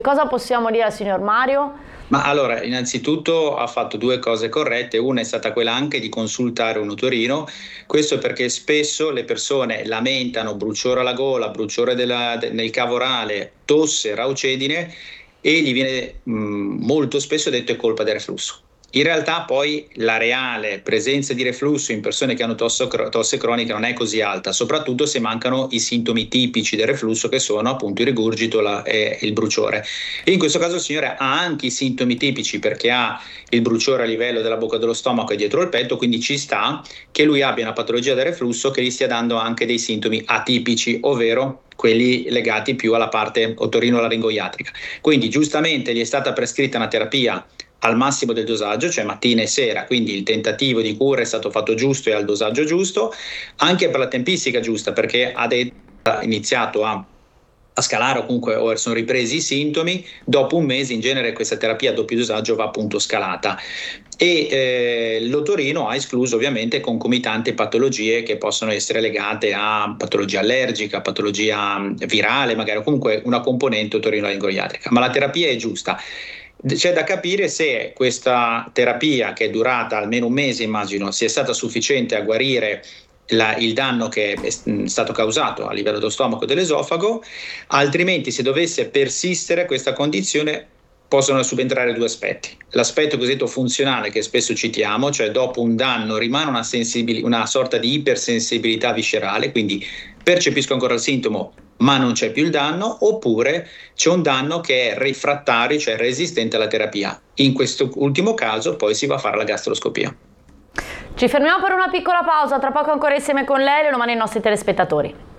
Cosa possiamo dire al signor Mario? Ma allora, innanzitutto ha fatto due cose corrette. Una è stata quella anche di consultare un otorino. Questo perché spesso le persone lamentano bruciore alla gola, bruciore nel cavo orale, tosse, raucedine, e gli viene molto spesso detto è colpa del reflusso. In realtà poi la reale presenza di reflusso in persone che hanno tosse cronica non è così alta, soprattutto se mancano i sintomi tipici del reflusso, che sono appunto il rigurgito e il bruciore. E in questo caso il signore ha anche i sintomi tipici, perché ha il bruciore a livello della bocca dello stomaco e dietro il petto, quindi ci sta che lui abbia una patologia del reflusso che gli stia dando anche dei sintomi atipici, ovvero quelli legati più alla parte otorino-laringoiatrica. Quindi giustamente gli è stata prescritta una terapia al massimo del dosaggio, cioè mattina e sera, quindi il tentativo di cura è stato fatto giusto e al dosaggio giusto, anche per la tempistica giusta, perché ha iniziato a scalare, o comunque sono ripresi i sintomi. Dopo un mese in genere questa terapia a doppio dosaggio va appunto scalata, e l'otorino ha escluso ovviamente concomitanti patologie che possono essere legate a patologia allergica, patologia virale magari, o comunque una componente otorino-laringoiatrica, ma la terapia è giusta. C'è da capire se questa terapia, che è durata almeno un mese immagino, sia stata sufficiente a guarire il danno che è stato causato a livello dello stomaco e dell'esofago. Altrimenti, se dovesse persistere questa condizione, possono subentrare due aspetti: l'aspetto cosiddetto funzionale, che spesso citiamo, cioè dopo un danno rimane una sorta di ipersensibilità viscerale, quindi percepisco ancora il sintomo ma non c'è più il danno, oppure c'è un danno che è refrattario, cioè resistente alla terapia. In questo ultimo caso poi si va a fare la gastroscopia. Ci fermiamo per una piccola pausa, tra poco ancora insieme con lei, lo domani ai nostri telespettatori.